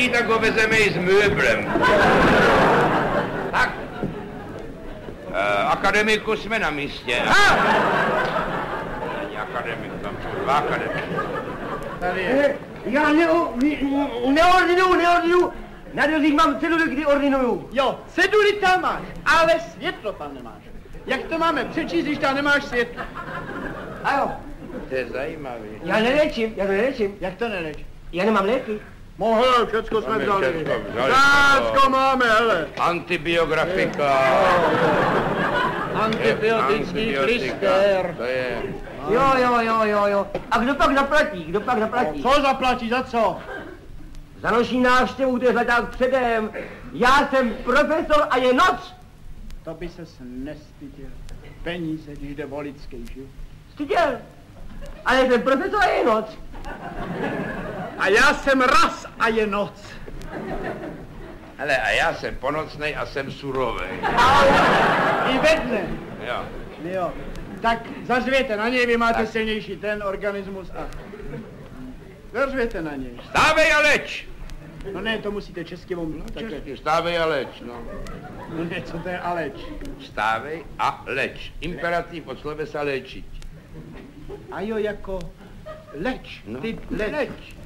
neví, tak ho vezeme i s möblem. Tak. Akademiku jsme na místě. Není akademik, tam jsou dva akademiky. Tady je. Já neordinuju. Na dveřích mám ceduly, kdy ordinuju. Jo, ceduly tam máš, ale světlo tam nemáš. Jak to máme přečíst, když tam nemáš světlo? A jo. To je zajímavý. Já neléčím. Jak to neleč? Já nemám léky. Mohl, všecko jsme vzali. vzali. Všecko máme, hele. Antibiografika. Antibiotický klister. To je. Jo. A kdo pak zaplatí? Co zaplatí, za co? Za noční návštěvu, to je leták předem. Já jsem profesor a je noc. To by ses nestyděl. Peníze, když jde o lidský život. Styděl. Ale jsem profesor a je noc. A já jsem raz a je noc. Hele, a já jsem ponocnej a jsem surovej. I ve dne. Jo. Tak zařvěte na něj, vy máte silnější ten organismus a... Zařvěte na něj. Stávej a leč! No ne, to musíte česky mluvit. No česky, stávej a leč, no. No ne, co to je aleč? Stávej a leč. Imperativ od slovesa léčit. A jo, jako leč. No. Ty leč.